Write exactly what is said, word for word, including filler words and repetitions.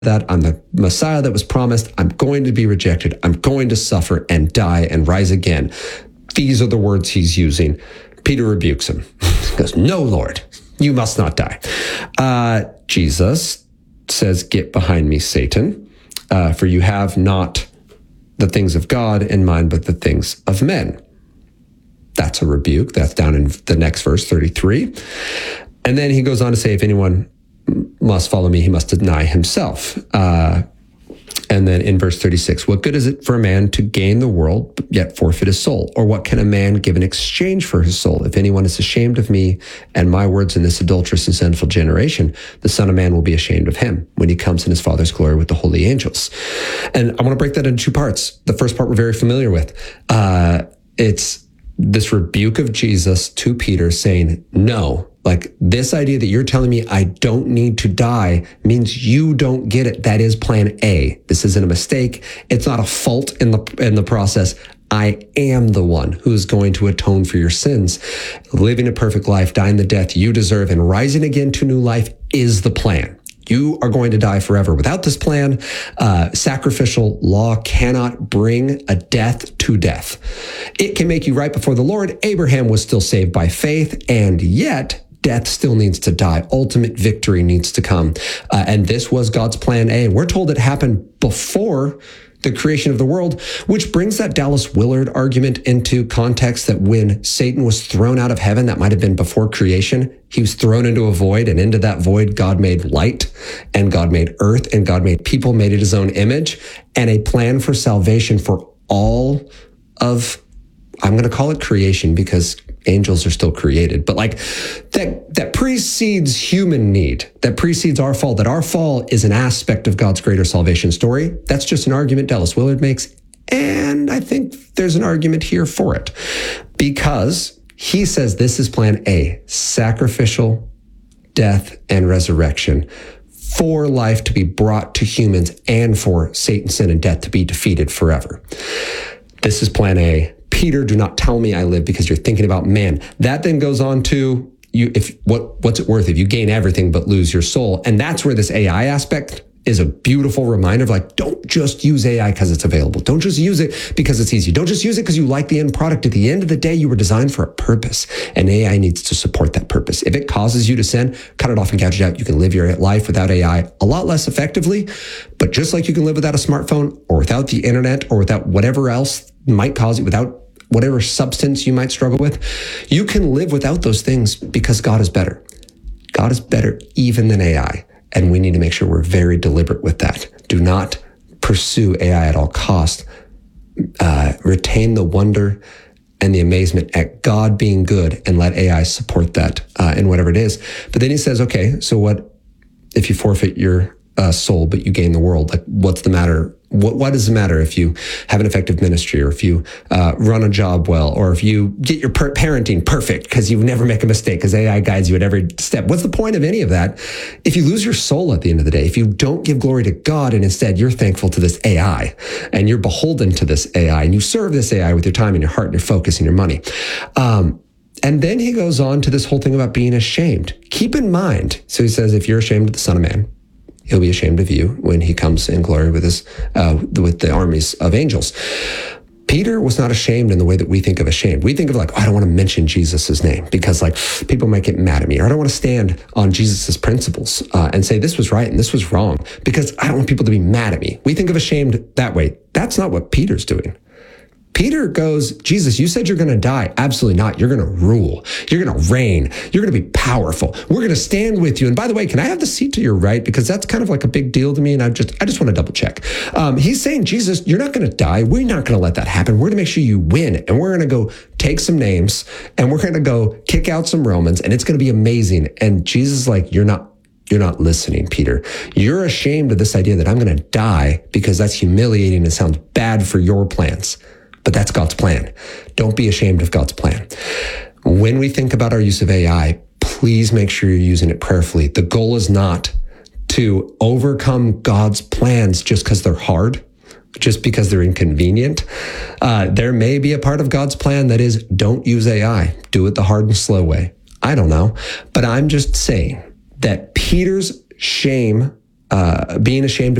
that I'm the Messiah that was promised. I'm going to be rejected. I'm going to suffer and die and rise again. These are the words he's using. Peter rebukes him. He goes, no, Lord, you must not die. Uh, Jesus says, get behind me, Satan, uh, for you have not the things of God in mind, but the things of men. That's a rebuke. That's down in the next verse, thirty-three. And then he goes on to say, if anyone must follow me, he must deny himself. Uh, and then in verse thirty-six, what good is it for a man to gain the world, but yet forfeit his soul? Or what can a man give in exchange for his soul? If anyone is ashamed of me and my words in this adulterous and sinful generation, the Son of Man will be ashamed of him when he comes in his Father's glory with the holy angels. And I want to break that into two parts. The first part we're very familiar with. Uh, it's this rebuke of Jesus to Peter saying, no, like this idea that you're telling me I don't need to die means you don't get it. That is plan A. This isn't a mistake. It's not a fault in the, in the process. I am the one who's going to atone for your sins. Living a perfect life, dying the death you deserve, and rising again to new life is the plan. You are going to die forever. Without this plan, uh, sacrificial law cannot bring a death to death. It can make you right before the Lord. Abraham was still saved by faith, and yet death still needs to die. Ultimate victory needs to come. Uh, and this was God's plan A. And we're told it happened before the creation of the world, which brings that Dallas Willard argument into context that when Satan was thrown out of heaven, that might have been before creation. He was thrown into a void, and into that void, God made light, and God made earth, and God made people, made it his own image, and a plan for salvation for all of, I'm going to call it creation because angels are still created, but like that, that precedes human need, that precedes our fall, that our fall is an aspect of God's greater salvation story. That's just an argument Dallas Willard makes. And I think there's an argument here for it because he says this is plan A, sacrificial death and resurrection for life to be brought to humans and for Satan, sin, and death to be defeated forever. This is plan A. Peter, do not tell me I live because you're thinking about man. That then goes on to you. If what what's it worth if you gain everything but lose your soul? And that's where this A I aspect is a beautiful reminder of like, don't just use A I because it's available. Don't just use it because it's easy. Don't just use it because you like the end product. At the end of the day, you were designed for a purpose, and A I needs to support that purpose. If it causes you to sin, cut it off and gouge it out. You can live your life without A I a lot less effectively, but just like you can live without a smartphone or without the internet or without whatever else might cause you, without whatever substance you might struggle with, you can live without those things because God is better. God is better even than A I. And we need to make sure we're very deliberate with that. Do not pursue A I at all costs. Uh, retain the wonder and the amazement at God being good and let A I support that uh, in whatever it is. But then he says, okay, so what if you forfeit your uh, soul, but you gain the world? Like, what's the matter? What, what does it matter if you have an effective ministry or if you uh, run a job well or if you get your per- parenting perfect because you never make a mistake because A I guides you at every step? What's the point of any of that if you lose your soul at the end of the day? If you don't give glory to God and instead you're thankful to this A I and you're beholden to this A I and you serve this A I with your time and your heart and your focus and your money. Um, and then he goes on to this whole thing about being ashamed. Keep in mind, so he says, if you're ashamed of the Son of Man, he'll be ashamed of you when he comes in glory with his, uh, with the armies of angels. Peter was not ashamed in the way that we think of ashamed. We think of like, oh, I don't want to mention Jesus's name because like people might get mad at me, or I don't want to stand on Jesus's principles uh, and say this was right and this was wrong because I don't want people to be mad at me. We think of ashamed that way. That's not what Peter's doing. Peter goes, Jesus, you said you're going to die. Absolutely not. You're going to rule. You're going to reign. You're going to be powerful. We're going to stand with you. And by the way, can I have the seat to your right? Because that's kind of like a big deal to me. And I just, I just want to double check. Um, he's saying, Jesus, you're not going to die. We're not going to let that happen. We're going to make sure you win. And we're going to go take some names and we're going to go kick out some Romans and it's going to be amazing. And Jesus is like, you're not You're not listening, Peter. You're ashamed of this idea that I'm going to die because that's humiliating and sounds bad for your plans. But that's God's plan. Don't be ashamed of God's plan. When we think about our use of A I, please make sure you're using it prayerfully. The goal is not to overcome God's plans just because they're hard, just because they're inconvenient. Uh, there may be a part of God's plan that is, don't use A I. Do it the hard and slow way. I don't know. But I'm just saying that Peter's shame uh, being ashamed